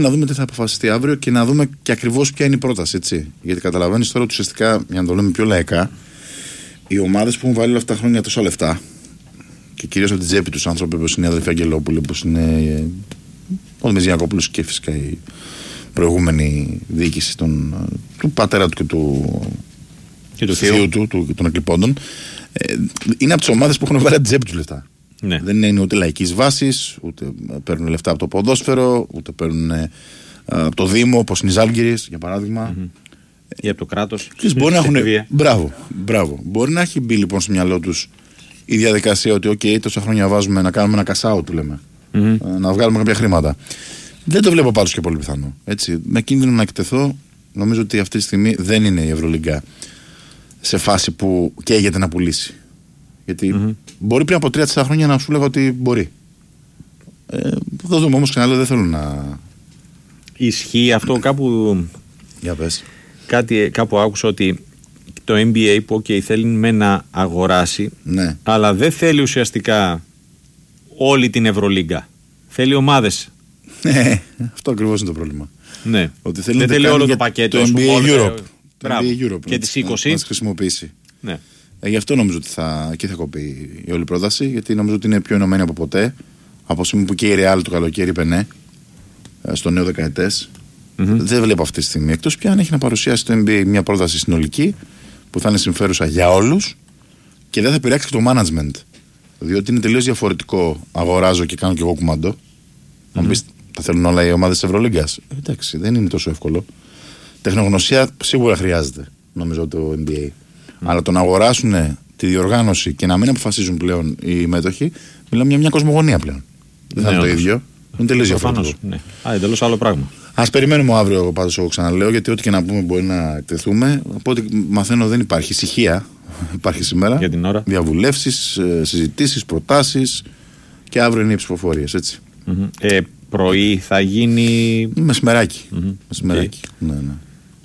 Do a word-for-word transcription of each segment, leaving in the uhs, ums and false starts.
να δούμε τι θα αποφασιστεί αύριο και να δούμε και ακριβώς ποια είναι η πρόταση. Έτσι. Γιατί καταλαβαίνεις τώρα ότι ουσιαστικά, για να το λέμε πιο λαϊκά, οι ομάδες που έχουν βάλει όλα αυτά τα χρόνια τόσα λεφτά και κυρίως από την τσέπη τους άνθρωποι όπως είναι η αδελφή Αγγελόπουλη, όπως είναι ο Μεζιακόπουλος και φυσικά η προηγούμενη διοίκηση των, του πατέρα του και του, και του θείου του, του, των εκλειπώντων, ε, είναι από τις ομάδες που έχουν βάλει από την τσέπη τους λεφτά. Ναι. Δεν είναι ούτε λαϊκής βάσης, ούτε παίρνουν λεφτά από το ποδόσφαιρο, ούτε παίρνουν ε, από το Δήμο, όπως είναι οι Ζάλγκιρις, για παράδειγμα. Mm-hmm. Ή από το κράτος. Μπορεί να έχουν... μπράβο, μπράβο. Μπορεί να έχει μπει λοιπόν στο μυαλό τους η διαδικασία ότι, OK, τόσα χρόνια βάζουμε να κάνουμε ένα cash out, λέμε. Mm-hmm. Να βγάλουμε κάποια χρήματα. Δεν το βλέπω πάντως και πολύ πιθανό. Έτσι. Με κίνδυνο να εκτεθώ, νομίζω ότι αυτή τη στιγμή δεν είναι η Ευρωλίγκα σε φάση που καίγεται να πουλήσει. Γιατί mm-hmm. μπορεί πριν από τρία τέσσερα χρόνια να σου λέγα ότι μπορεί. Ε, θα δούμε όμως, ξαναλέω, δεν θέλω να. Ισχύει αυτό κάπου. Για πες. Κάτι, κάπου άκουσα ότι το N B A που okay, θέλει με να αγοράσει, ναι. αλλά δεν θέλει ουσιαστικά όλη την Ευρωλίγκα. Θέλει ομάδες. Ναι, αυτό ακριβώς είναι το πρόβλημα. Ναι. Ότι θέλει δεν θέλει όλο το πακέτο. Το N B A Europe. Το N B A Europe. Και τις είκοσι. Να τις χρησιμοποιήσει. Ναι. Ε, γι' αυτό νομίζω ότι θα, εκεί θα κοπεί η όλη πρόταση, γιατί νομίζω ότι είναι πιο ενωμένη από ποτέ. Από στιγμή που και η Real το καλοκαίρι είπε ναι, στο νέο δεκαετές. Mm-hmm. Δεν βλέπω αυτή τη στιγμή. Εκτός πια αν έχει να παρουσιάσει το N B A μια πρόταση συνολική που θα είναι συμφέρουσα για όλους και δεν θα επηρεάξει και το management. Διότι είναι τελείως διαφορετικό. Αγοράζω και κάνω κι εγώ κουμάντο. Mm-hmm. Αν πεις, τα θέλουν όλα οι ομάδες της Ευρωλίγκας. Ε, εντάξει, δεν είναι τόσο εύκολο. Τεχνογνωσία σίγουρα χρειάζεται, νομίζω, το N B A. Mm-hmm. Αλλά το να αγοράσουν τη διοργάνωση και να μην αποφασίζουν πλέον οι μέτοχοι, μιλάμε για μια κοσμογονία πλέον. Δεν θα είναι το ίδιο. Είναι τελείως διαφορετικό. Ναι. Α, εντελώς άλλο πράγμα. Ας περιμένουμε αύριο, πάντως, εγώ ξαναλέω, γιατί ό,τι και να πούμε μπορεί να εκτεθούμε. Από ό,τι μαθαίνω δεν υπάρχει ησυχία. Υπάρχει σήμερα. Για την ώρα. Διαβουλεύσεις, συζητήσεις, προτάσεις και αύριο είναι οι ψηφοφορίες, έτσι. Mm-hmm. Ε, πρωί θα γίνει. Μεσημεράκι. Mm-hmm. Μεσημεράκι. Okay. Ναι, ναι.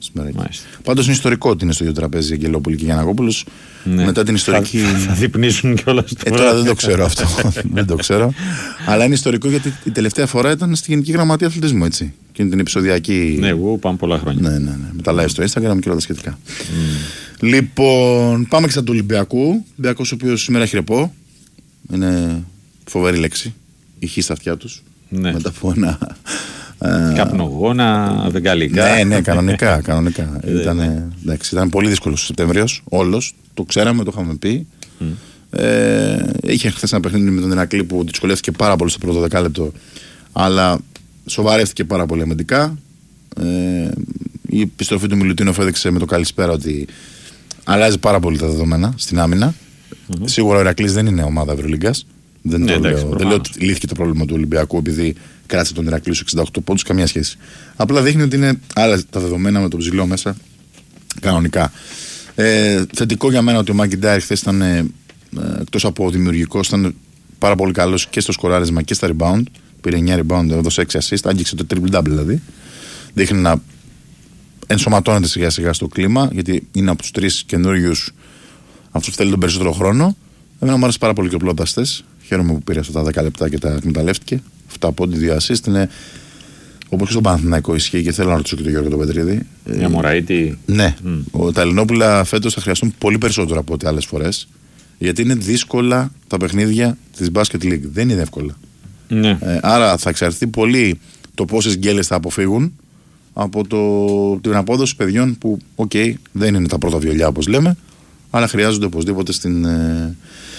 Πάντως είναι ιστορικό ότι είναι στο ίδιο τραπέζι Αγγελόπουλη και Γιαννακόπουλος. Ναι. Μετά την ιστορική. Θα, θα διπνήσουν κιόλας. Ε, τώρα δεν το ξέρω αυτό. Δεν το ξέρω. Αλλά είναι ιστορικό γιατί η τελευταία φορά ήταν στη Γενική Γραμματεία Αθλητισμού, έτσι. Και είναι την επεισοδιακή. Ναι, εγώ πάμε πολλά χρόνια. Ναι, ναι, ναι. Με τα live στο Instagram και όλα τα σχετικά. Mm. Λοιπόν, πάμε και στα του Ολυμπιακού. Ο Ολυμπιακός, ο οποίος σήμερα έχει ρεπό. Είναι φοβερή λέξη. Ηχεί στα αυτιά τους. Ναι. Μετά από ένα. Καπνογόνα, βεγγαλικά. Ναι, ναι, κανονικά. κανονικά. ήταν, εντάξει, ήταν πολύ δύσκολο ο Σεπτέμβριος, όλος. Το ξέραμε, το είχαμε πει. Mm. Ε, είχε χθες ένα παιχνίδι με τον Ηρακλή που δυσκολεύτηκε πάρα πολύ στο πρώτο δεκάλεπτο, αλλά σοβαρεύτηκε πάρα πολύ αμυντικά. Ε, η επιστροφή του Μιλουτίνοφ έδειξε με το καλησπέρα ότι αλλάζει πάρα πολύ τα δεδομένα στην άμυνα. Mm-hmm. Σίγουρα ο Ηρακλής δεν είναι ομάδα Ευρωλίγκας. Δεν, ναι, εντάξει, λέω, δεν λέω ότι λύθηκε το πρόβλημα του Ολυμπιακού επειδή κράτησε τον Ηρακλή στους εξήντα οκτώ πόντους, καμία σχέση. Απλά δείχνει ότι είναι άλλα τα δεδομένα με τον ψηλό μέσα κανονικά. Ε, θετικό για μένα ότι ο Μαγκιντάρη χθες ήταν, ε, εκτός από δημιουργικός, ήταν πάρα πολύ καλός και στο σκοράρισμα και στα rebound. Πήρε εννιά rebound, έδωσε έξι assist, άγγιξε το triple double δηλαδή. Δείχνει να ενσωματώνεται σιγά σιγά στο κλίμα, γιατί είναι από τους τρεις καινούριους αυτούς που θέλει τον περισσότερο χρόνο. Εμένα μου άρεσε πάρα πολύ και ο Πλόταστες. Χαίρομαι που πήρε αυτά τα δέκα λεπτά και τα εκμεταλλεύτηκε. Αυτά από τη δύο assist είναι όπως και στον Παναθηναϊκό ισχύει και θέλω να ρωτήσω και τον Γιώργο τον Πετρίδη. Για Μωραήτη. Ναι. Mm. Ο, τα Ελληνόπουλα φέτος θα χρειαστούν πολύ περισσότερο από ό,τι άλλες φορές. Γιατί είναι δύσκολα τα παιχνίδια της Basket League. Δεν είναι εύκολα. Ναι. Ε, άρα θα εξαρτηθεί πολύ το πόσες γκέλες θα αποφύγουν από το, την απόδοση παιδιών που, οκ, okay, δεν είναι τα πρώτα βιολιά όπως λέμε, αλλά χρειάζονται οπωσδήποτε στην. Ε,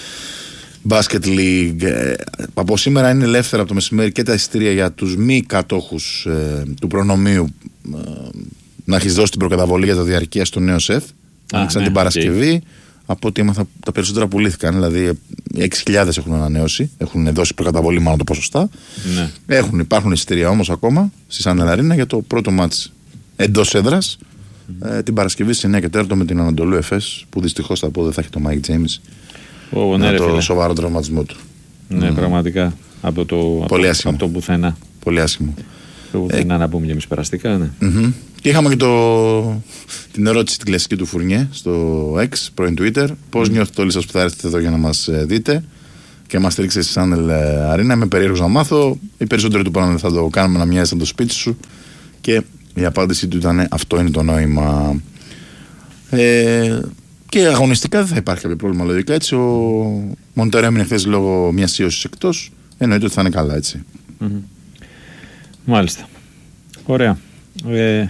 Basket League. Ε, από σήμερα είναι ελεύθερα από το μεσημέρι και τα εισιτήρια για τους μη κατόχους ε, του προνομίου ε, να έχεις δώσει την προκαταβολή για τα διαρκεία στο νέο σεφ. Άνοιξαν ναι, την Παρασκευή. Okay. Από ό,τι έμαθα, τα περισσότερα πουλήθηκαν. Δηλαδή έξι χιλιάδες έχουν ανανεώσει. Έχουν δώσει προκαταβολή, μάλλον το ποσοστά. Ναι. Έχουν, υπάρχουν εισιτήρια όμως ακόμα στη Σαν Ελαρίνα για το πρώτο μάτς εντός έδρας mm. ε, την Παρασκευή στις εννιά και τέσσερα με την Ανατολού Εφές, που δυστυχώς θα πω δεν θα έχει το Mike James. Oh, ναι, το φίλε. Σοβαρό τραυματισμό του. Ναι, mm. πραγματικά. Από το, από, από το πουθενά. Πολύ άσχημο. Το πουθενά ε, να πούμε και εμείς περαστικά, ναι. Mm-hmm. Και είχαμε και το, την ερώτηση την κλασική του Φουρνιέ στο X, πρώην Twitter. Πώς mm. νιώθετε όλοι σας που θα έρθετε εδώ για να μας δείτε. και μας στήριξε στη Channel Arena. Είμαι περίεργος να μάθω. Οι περισσότεροι του είπαν θα το κάνουμε να μοιάζει σαν το σπίτι σου. Και η απάντησή του ήταν αυτό είναι το νόημα. Ε, και αγωνιστικά δεν θα υπάρχει κάποιο πρόβλημα λογικά. Έτσι, ο Μοντέρο έμεινε χθες λόγω μιας ίωσης εκτός. Εννοείται ότι θα είναι καλά έτσι. Mm-hmm. Μάλιστα. Ωραία. Ε,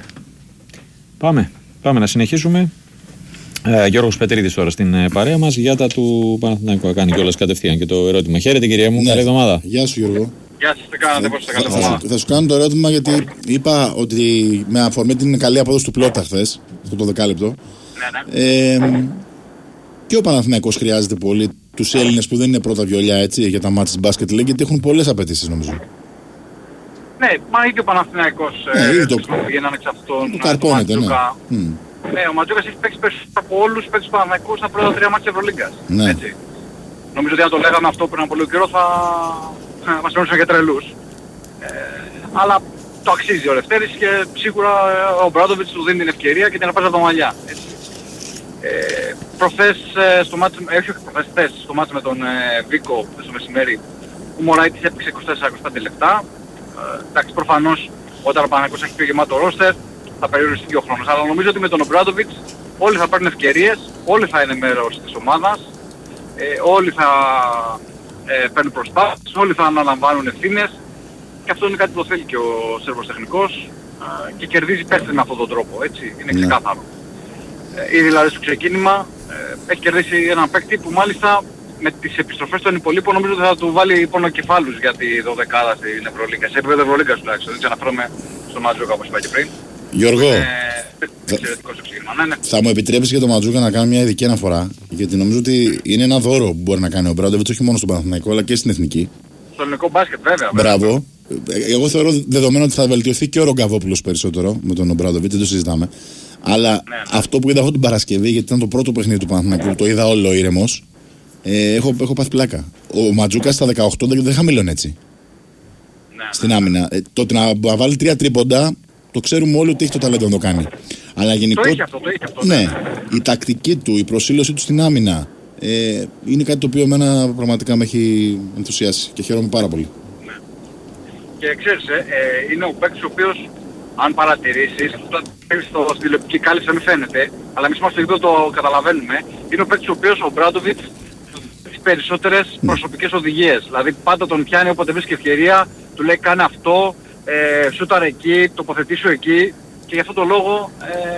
πάμε. Πάμε να συνεχίσουμε. Ε, Γιώργος Πετρίδης τώρα στην ε, παρέα μας για τα του Παναθηναϊκού. Κάνει κιόλας κατευθείαν και το ερώτημα. Χαίρετε κυρία μου, ναι. Καλή εβδομάδα. Γεια σου Γιώργο. Γεια σας, τι κάνετε, πώς είστε, καλή εβδομάδα. Θα, θα σου κάνω το ερώτημα γιατί είπα ότι με αφορμή την καλή απόδοση του Πλότα χθες, αυτό το δεκάλεπτο. Ναι, ναι. Ε, και ο Παναθηναϊκός χρειάζεται πολύ τους Έλληνες που δεν είναι πρώτα βιολιά έτσι, για τα μάτς της Basket League γιατί έχουν πολλές απαιτήσεις νομίζω. Ναι, μα ήδη ο Παναθηναϊκός ναι, το... πήγαιναν εξ αυτών. Το καρπώνεται, ναι. Mm. Ναι, ο Ματζούκας έχει παίξει περισσότερο από όλους τους παίκτες του Παναθηναϊκού στα πρώτα τρία μάτς της Ευρωλίγκας. Ναι. Έτσι. Νομίζω ότι αν το λέγαμε αυτό πριν από λίγο καιρό θα μας παίρνουσαν για τρελούς. Ε, αλλά το αξίζει ο Λευτέρης και σίγουρα ο Μπράντοβιτς του δίνει την ευκαιρία και την αρπάζει από τα μαλλιά. Έτσι. Ε, προχθές στο μάτς, ε, όχι προχθές, χθες στο μάτς με τον ε, Βίκο στο μεσημέρι ο Μωράιτης έπαιξε είκοσι τέσσερα είκοσι πέντε λεπτά. Ε, εντάξει, προφανώς όταν ο Παναθηναϊκός έχει πιο γεμάτο ρόστερ θα περιοριστεί ο χρόνος. Αλλά νομίζω ότι με τον Ομπράντοβιτς όλοι θα παίρνουν ευκαιρίες, όλοι θα είναι μέρος της ομάδας, ε, όλοι θα ε, παίρνουν προσπάθειες, όλοι θα αναλαμβάνουν ευθύνες και αυτό είναι κάτι που θέλει και ο Σέρβος τεχνικός ε, και κερδίζει πέφτει με αυτόν τον τρόπο, έτσι, είναι ξεκάθαρο. Ε, ήδη δηλαδή στο ξεκίνημα ε, έχει κερδίσει έναν παίκτη που μάλιστα με τις επιστροφές των υπολείπων νομίζω ότι θα του βάλει πονοκεφάλους για τη δωδεκάδα στην Ευρωλίγκα. Σε επίπεδο Ευρωλίγκας τουλάχιστον, έτσι αναφέρομαι στο Ματζούκα όπως είπα και πριν. Γιώργο, ε, θα, ναι, ναι. θα μου επιτρέψεις για το Ματζούκα να κάνω μια ειδική αναφορά γιατί νομίζω ότι είναι ένα δώρο που μπορεί να κάνει ο Μπράντοβιτς όχι μόνο στον Παναθηναϊκό αλλά και στην Εθνική. Στο ελληνικό μπάσκετ βέβαια. Μπράβο. Εγώ θεωρώ δεδομένο ότι θα βελτιωθεί και ο Ρογκαβόπουλος περισσότερο με τον Μπράντοβιτς, δεν το συζητάμε. Αλλά ναι, ναι. αυτό που είδα εγώ την Παρασκευή, γιατί ήταν το πρώτο παιχνίδι του Παναθηναϊκού, το είδα όλο ήρεμος, ε, έχω, έχω πάθει πλάκα. Ο Ματζούκας στα δεκαοκτώ δεν χαμηλώνει έτσι. Ναι, στην ναι. άμυνα. Ε, το ότι να, να βάλει τρία τρίποντα, το ξέρουμε όλοι ότι έχει το ταλέντο να το κάνει. Αλλά γενικώ. Το έχει αυτό, το έχει αυτό. Ναι, ναι, η τακτική του, η προσήλωσή του στην άμυνα ε, είναι κάτι το οποίο εμένα πραγματικά με έχει ενθουσιάσει και χαίρομαι πάρα πολύ. Ναι. Και ξέρεις, ε, ε, είναι ο παίκτης ο οποίος, αν παρατηρήσεις, στο τηλεοπτική κάλυψη δεν φαίνεται, αλλά εμείς είμαστε εδώ το καταλαβαίνουμε, είναι ο παίκτης ο οποίος ο Μπράντοβιτς τις περισσότερες ναι. προσωπικές οδηγίες. Δηλαδή πάντα τον πιάνει όποτε βρίσκει ευκαιρία, του λέει κάνε αυτό, ε, σούταρε εκεί, τοποθετήσου εκεί και γι' αυτό το λόγο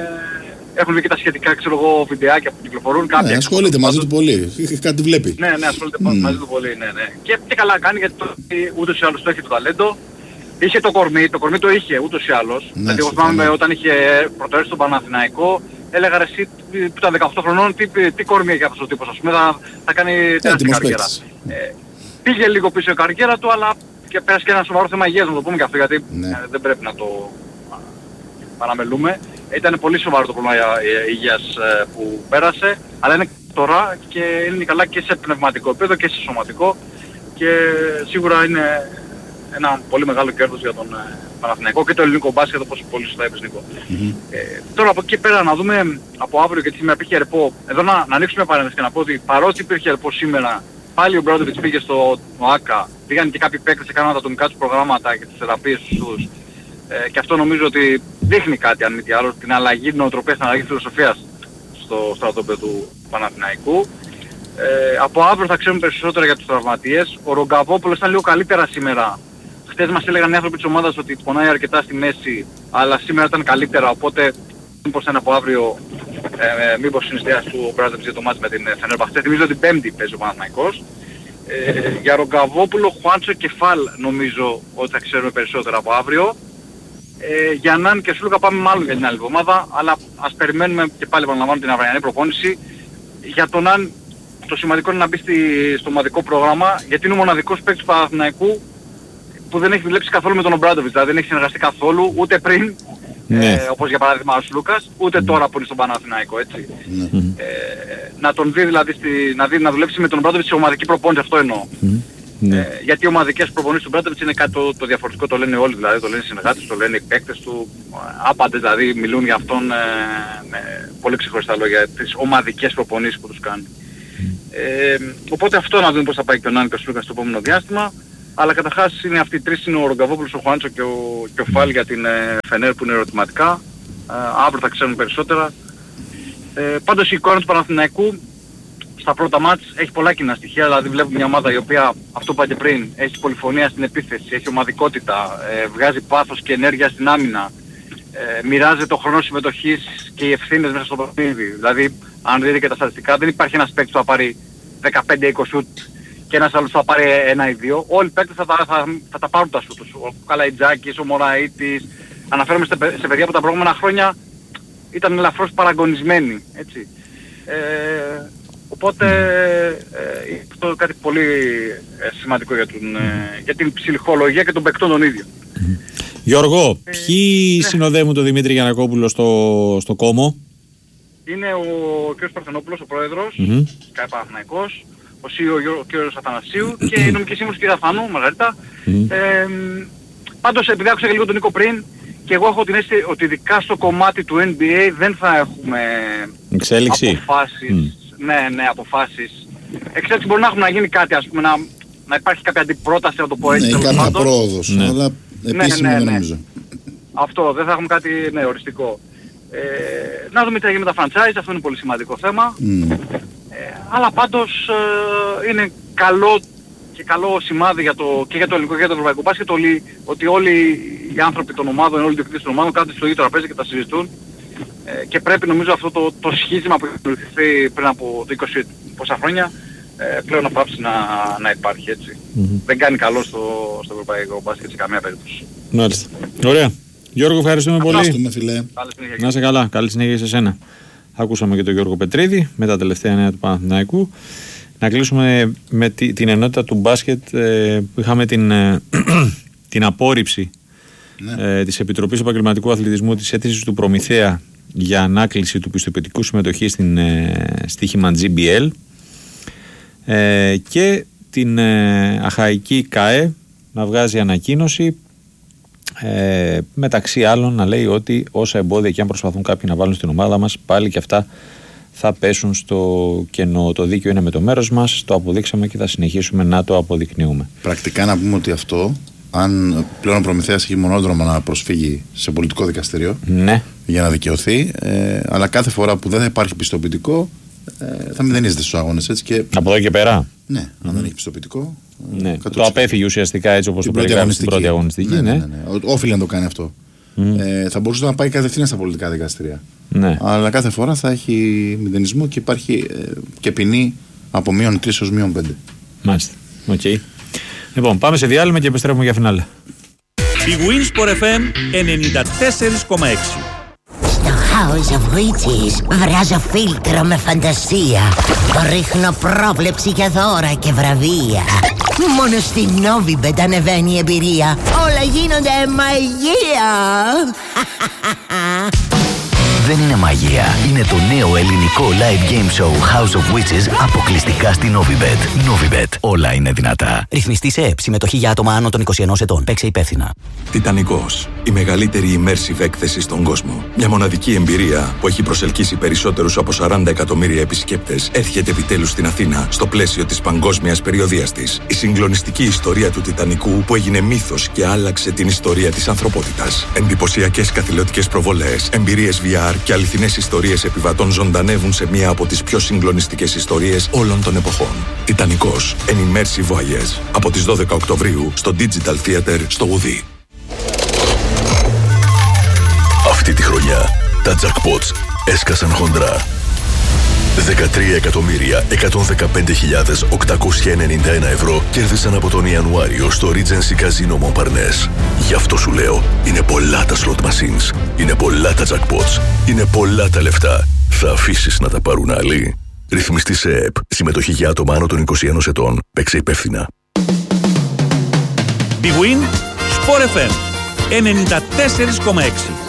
ε, έχουν βγει και τα σχετικά ξέρω εγώ βιντεάκια που κυκλοφορούν. Κάποια ναι, ασχολείται μαζί του πολύ, κάτι βλέπει. Ναι, ναι, ασχολείται mm. μαζί του πολύ, ναι, ναι. Και, και καλά κάνει γιατί το, ούτως ή άλλως το έχει το ταλέντο. Είχε το κορμί, το κορμί το είχε ούτως ή άλλως. Ναι, δηλαδή εγώ θυμάμαι όταν είχε πρωτοέρθει στον Παναθηναϊκό, έλεγα ρε εσύ που ήταν δεκαοκτώ χρονών, τι, τι κορμί έχει αυτός ο τύπος, ας πούμε, θα, θα κάνει τεράστια καριέρα. Ε, πήγε λίγο πίσω η καριέρα του, αλλά και πέρασε και ένα σοβαρό θέμα υγείας, να το πούμε και αυτό, γιατί ναι. ε, δεν πρέπει να το παραμελούμε. Ήταν πολύ σοβαρό το πρόβλημα υγείας ε, που πέρασε, αλλά είναι τώρα και είναι καλά και σε πνευματικό επίπεδο και σε σωματικό και σίγουρα είναι ένα πολύ μεγάλο κέρδος για τον ε, Παναθηναϊκό και το ελληνικό μπάσκετ όπως πολύ σωστά είπες Νίκο. Mm-hmm. Ε, τώρα από εκεί πέρα να δούμε από αύριο γιατί σήμερα υπήρχε ερπό. Εδώ να, να ανοίξουμε παρένθεση και να πω ότι παρότι υπήρχε ερπό σήμερα, πάλι ο Μπράντοβιτς πήγε στο ΟΑΚΑ, πήγαν και κάποιοι παίκτες και κάναν τα ατομικά τους προγράμματα και τις θεραπείες τους. Ε, και αυτό νομίζω ότι δείχνει κάτι αν μη τι άλλο, την αλλαγή νοοτροπίας, την αλλαγή φιλοσοφίας στο στρατόπεδο του Παναθηναϊκού. Ε, από αύριο θα ξέρουμε περισσότερα για τους τραυματίες. Ο Ρογκαβόπουλος ήταν λίγο καλύτερα σήμερα. Χτες μας έλεγαν οι άνθρωποι της ομάδας ότι πονάει αρκετά στη μέση, αλλά σήμερα ήταν καλύτερα, οπότε μήπως είναι από αύριο, ε, μήπως είναι εστιάσει του Μπράντοβιτς για το μάτς με την Φενέρμπαχτσε. Θυμίζω ότι Πέμπτη παίζει ο Παναθηναϊκός. Ε, για Ρογκαβόπουλο, Χουάντσο και Φαλ νομίζω ότι θα ξέρουμε περισσότερα από αύριο. Ε, για Ναν και Σούλκα πάμε μάλλον για την άλλη εβδομάδα, αλλά ας περιμένουμε και πάλι επαναλαμβάνω την αυριανή προπόνηση. Για τον Ναν το σημαντικό είναι να μπει στη, στο ομαδικό πρόγραμμα, γιατί είναι ο μοναδικός παίκτης του Παναθηναϊκού που δεν έχει δουλέψει καθόλου με τον Ομπράντοβιτς, δηλαδή δεν έχει συνεργαστεί καθόλου, ούτε πριν, ναι. ε, όπως για παράδειγμα ο Σλούκας, ούτε mm. τώρα που είναι στον Παναθηναϊκό, έτσι. Mm. Ε, να τον δει δηλαδή, στη, να, δει, να δουλέψει με τον Ομπράντοβιτς σε ομαδική προπόνηση, αυτό εννοώ. Mm. Ε, γιατί οι ομαδικές προπονήσεις του Μπράντοβιτς είναι κάτι το, το διαφορετικό, το λένε όλοι, δηλαδή το λένε οι συνεργάτες, το λένε οι παίκτες του, άπαντες δηλαδή μιλούν για αυτόν ε, με πολύ ξεχωριστά λόγια, τις ομαδικές προπονήσεις που τους κάνει. Ε, οπότε αυτό να δούμε πώς θα πάει και ο Νάνη και ο Σλούκας στο επόμενο διάστημα. Αλλά καταρχάς είναι αυτοί οι τρεις, είναι ο Ρογκαβόπουλος, ο Χουάντσο και ο, και ο Φάλ για την ε, Φενέρ που είναι ερωτηματικά. Ε, αύριο θα ξέρουμε περισσότερα. Ε, πάντως η εικόνα του Παναθηναϊκού στα πρώτα μάτς έχει πολλά κοινά στοιχεία, δηλαδή βλέπουμε μια ομάδα η οποία, αυτό που είπα και πριν, έχει πολυφωνία στην επίθεση, έχει ομαδικότητα, ε, βγάζει πάθος και ενέργεια στην άμυνα, ε, μοιράζεται το χρόνο συμμετοχής και οι ευθύνες μέσα στο παιχνίδι. Δηλαδή, αν δείτε και τα στατιστικά, δεν υπάρχει ένας παίκτης που θα πάρει δεκαπέντε είκοσι σουτ και ένας άλλος θα πάρει ένα ή δύο. Όλοι οι παίκτες θα, θα, θα, θα τα πάρουν τα σουτ τους. Ο Καλαϊτζάκης, ο Μωραΐτης, αναφέρομαι σε, σε παιδιά που τα προηγούμενα χρόνια ήταν ελαφρώς παραγωνισμένοι, έτσι. Ε, οπότε ε, αυτό είναι κάτι πολύ ε, σημαντικό για, τον, ε, για την ψυχολογία και των παικτών των ίδιων. Γιώργο, ε, ποιοι ναι. συνοδεύουν τον Δημήτρη Γιαννακόπουλο στο, στο Κόμο? Είναι ο κ. Παρθενόπουλος, ο πρόεδρος, mm-hmm. ΚΑΕ Παναθηναϊκός, ο σι ι ο ο κ. Αθανασίου και η νομική σύμβουλος κ. Αθανού, Μαργαρίτα. Mm-hmm. Ε, πάντως, επειδή άκουσα και λίγο τον Νίκο πριν, και εγώ έχω την αίσθηση ότι ειδικά στο κομμάτι του N B A δεν θα έχουμε εξέλιξη. Αποφάσεις. Mm. Ναι, ναι, αποφάσεις. Εξέλιξη μπορεί να έχουμε να γίνει κάτι, ας πούμε, να, να υπάρχει κάποια αντιπρόταση, να το πω έτσι. Ναι, κάποια πρόοδος, ναι. αλλά επίσημα ναι, ναι, ναι. δεν νομίζω. Αυτό, δεν θα έχουμε κάτι ναι, οριστικό. Ε, να δούμε τι θα γίνει με τα franchise, αυτό είναι πολύ σημαντικό θέμα. Mm. Ε, αλλά πάντως ε, είναι καλό και καλό σημάδι για το, και για το ελληνικό και για το ευρωπαϊκό μπάσκετ ότι, ότι όλοι οι άνθρωποι των ομάδων, όλοι οι διοικητές των ομάδων κάθονται στο ίδιο τραπέζι και τα συζητούν. Ε, και πρέπει νομίζω αυτό το, το σχίσμα που έχει δημιουργηθεί πριν από το είκοσι πόσα χρόνια ε, πλέον να πάψει να, να υπάρχει, έτσι. Mm-hmm. Δεν κάνει καλό στο, στο ευρωπαϊκό μπάσκετ σε καμία περίπτωση. Μάλιστα. Ωραία. Γιώργο, ευχαριστούμε πολύ. Ευχαριστούμε, φίλε. Να είσαι καλά. Καλή συνέχεια σε σένα. Ακούσαμε και τον Γιώργο Πετρίδη με τα τελευταία νέα του Παναθηναϊκού. Να κλείσουμε με τη, την ενότητα του μπάσκετ ε, που είχαμε την, ε, την απόρριψη ναι. ε, της Επιτροπής Επαγγελματικού Αθλητισμού της αίτησης του Προμηθέα για ανάκληση του πιστοποιητικού συμμετοχή στην ε, στοίχημα τζι μπι ελ ε, και την ε, αχαϊκή ΚΑΕ να βγάζει ανακοίνωση ε, μεταξύ άλλων να λέει ότι όσα εμπόδια και αν προσπαθούν κάποιοι να βάλουν στην ομάδα μας πάλι και αυτά θα πέσουν στο κενό. Το δίκαιο είναι με το μέρος μας, το αποδείξαμε και θα συνεχίσουμε να το αποδεικνύουμε. Πρακτικά να πούμε ότι αυτό, αν πλέον ο Προμηθέας έχει μονόδρομο να προσφύγει σε πολιτικό δικαστήριο ναι. για να δικαιωθεί, ε, αλλά κάθε φορά που δεν θα υπάρχει πιστοποιητικό ε, θα μηδενίζεται στους αγώνες. Έτσι, και... Από εδώ και πέρα. Ναι, αν mm. δεν έχει πιστοποιητικό. Ναι. Ε, το απέφυγε ουσιαστικά έτσι όπως το περιγράφει στην πρώτη αγωνιστική. Ναι, ναι, ναι, ναι, ναι. Όφιλε να το κάνει αυτό. Mm. Ε, θα μπορούσε να πάει κατευθείαν στα πολιτικά δικαστήρια. Ναι. Αλλά κάθε φορά θα έχει μηδενισμό και υπάρχει ε, και ποινή από μείον τρία έως μείον πέντε. Μάλιστα. Okay. Λοιπόν, πάμε σε διάλειμμα και επιστρέφουμε για φινάλε. Η Winsport εφ εμ ενενήντα τέσσερα κόμμα έξι. Στο House of Witches βράζω φίλτρο με φαντασία. Ρίχνω πρόβλεψη για δώρα και βραβεία. Μόνο στη Novibet ανεβαίνει η εμπειρία. Όλα γίνονται μαγεία. Δεν είναι μαγεία. Είναι το νέο ελληνικό live game show House of Witches αποκλειστικά στη Novibet. Novibet. Όλα είναι δυνατά. Ρυθμιστή σε ΕΕΠ. Συμμετοχή για άτομα άνω των είκοσι ενός ετών. Παίξε υπεύθυνα. Τιτανικός. Η μεγαλύτερη immersive έκθεση στον κόσμο. Μια μοναδική εμπειρία που έχει προσελκύσει περισσότερους από σαράντα εκατομμύρια επισκέπτες έρχεται επιτέλους στην Αθήνα στο πλαίσιο της παγκόσμιας περιοδείας της. Η συγκλονιστική ιστορία του Τιτανικού που έγινε μύθος και άλλαξε την ιστορία της ανθρωπότητας. Εντυπωσιακές καθηλωτικές προβολές, εμπειρίες βι αρ και αληθινές ιστορίες επιβατών ζωντανεύουν σε μία από τις πιο συγκλονιστικές ιστορίες όλων των εποχών. Τιτανικός. An immersive voyage. Από τις δώδεκα Οκτωβρίου στο Digital Theater στο Ουδί. Αυτή τη χρονιά τα jackpots έσκασαν χοντρά. δεκατρία εκατομμύρια εκατόν δεκαπέντε χιλιάδες οκτακόσια ενενήντα ένα ευρώ κέρδισαν από τον Ιανουάριο στο Regency Casino Montparnasse. Γι' αυτό σου λέω, είναι πολλά τα slot machines, είναι πολλά τα jackpots, είναι πολλά τα λεφτά. Θα αφήσεις να τα πάρουν άλλοι? Ρυθμιστή σε ΕΕΠ. Συμμετοχή για άτομα άνω των είκοσι ενός ετών. Παίξε υπεύθυνα. Big Win Sport εφ εμ ενενήντα τέσσερα κόμμα έξι.